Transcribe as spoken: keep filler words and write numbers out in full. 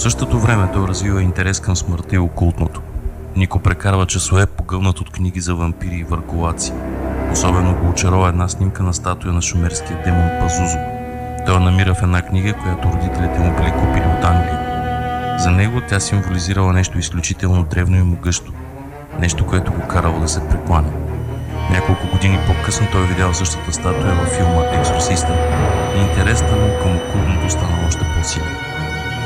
същото време той развива интерес към смъртта и окултното. Нико прекарва часове погълнат от книги за вампири и върколаци. Особено го очарова една снимка на статуя на шумерския демон Пазузо. Той я намира в една книга, която родителите му били купили от Англия. За него тя символизирала нещо изключително древно и могъщо. Нещо, което го карало да се прекланя. Няколко години по-късно той видял същата статуя във филма Екзорциста и интересът му към окултното станал още по-силен.